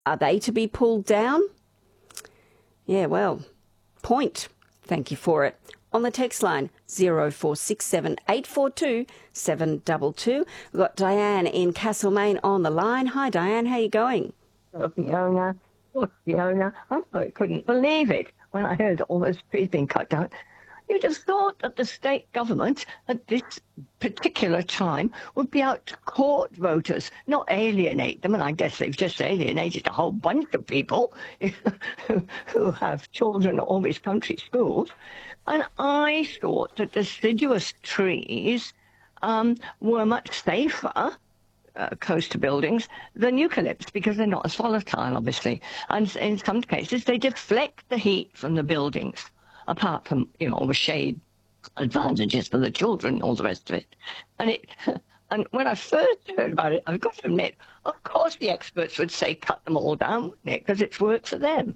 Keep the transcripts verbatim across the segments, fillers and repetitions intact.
Are they to be pulled down? Yeah, well, point. Thank you for it. On the text line, zero four six seven eight four two seven two two. We've got Diane in Castlemaine on the line. Hi, Diane. How are you going? Oh, Fiona. Oh, Fiona. I couldn't believe it when I heard all those trees being cut down. You'd have thought that the state government at this particular time would be out to court voters, not alienate them. And I guess they've just alienated a whole bunch of people who, who have children at all these country schools. And I thought that deciduous trees um, were much safer, uh, close to buildings, than eucalypts, because they're not as volatile, obviously. And in some cases, they deflect the heat from the buildings, apart from, you know, all the shade advantages for the children and all the rest of it. And it, and when I first heard about it, I've got to admit, of course the experts would say cut them all down, wouldn't it? Because it's work for them.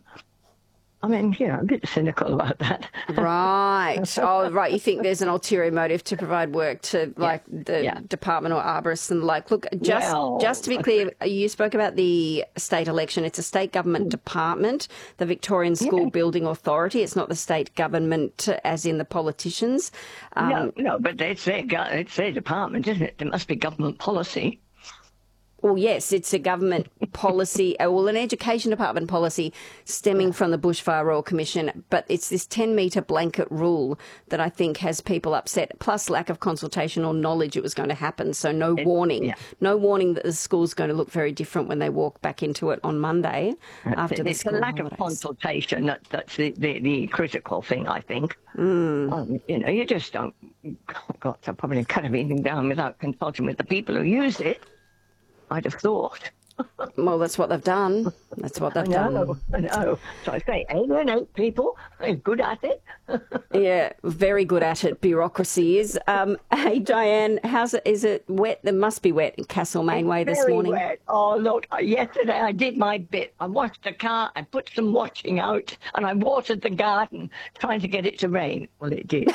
I mean, you know, I'm a bit cynical about that. Right. Oh, right. You think there's an ulterior motive to provide work to, like, yeah. the yeah. department or arborists and, like, look, just well, just to be clear, you spoke about the state election. It's a state government department, the Victorian School yeah. Building Authority. It's not the state government as in the politicians. Um, no, no, but it's their, it's their department, isn't it? There must be government policy. Well, yes, it's a government policy, uh, well, an education department policy stemming from the Bushfire Royal Commission, but it's this ten metre blanket rule that I think has people upset, plus lack of consultation or knowledge it was going to happen, so no it, warning. Yeah. No warning that the school's going to look very different when they walk back into it on Monday that's after it. the It's school the lack holidays. of consultation that, that's the, the, the critical thing, I think. Mm. Um, you know, you just don't, God, I probably cut everything down without consulting with the people who use it. I'd have thought. Well, that's what they've done. That's what they've I know, done. I know. So I say, alienate people. They're good at it. Yeah, very good at it. Bureaucracy is. Um, hey, Diane, how's it? Is it wet? There must be wet in Castlemaine Way this Very morning. Wet. Oh, look, yesterday I did my bit. I washed the car, I put some washing out, and I watered the garden, trying to get it to rain. Well, it did.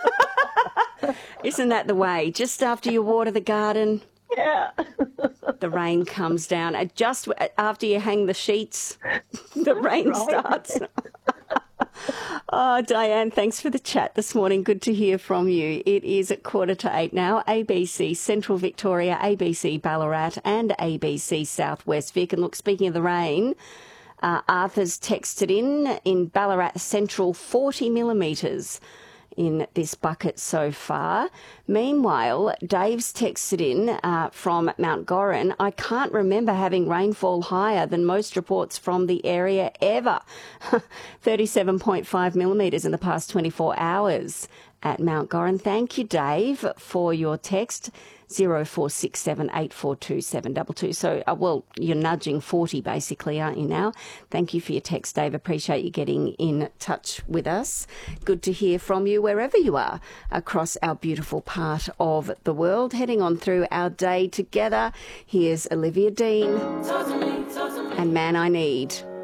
Isn't that the way? Just after you water the garden, yeah. the rain comes down. Uh, Just after you hang the sheets, the rain Right. starts. Oh, Diane, thanks for the chat this morning. Good to hear from you. It is at quarter to eight now. A B C Central Victoria, A B C Ballarat and A B C Southwest Vic. And look, speaking of the rain, uh, Arthur's texted in, in Ballarat Central, forty millimetres in this bucket so far. Meanwhile, Dave's texted in uh, from Mount Goran. I can't remember having rainfall higher than most reports from the area ever. thirty-seven point five millimetres in the past twenty-four hours at Mount Goran. Thank you, Dave, for your text. zero four six seven eight four two seven two two. So, uh, well, you're nudging forty basically, aren't you now? Thank you for your text, Dave. Appreciate you getting in touch with us. Good to hear from you wherever you are across our beautiful part of the world. Heading on through our day together, here's Olivia Dean and Man I Need.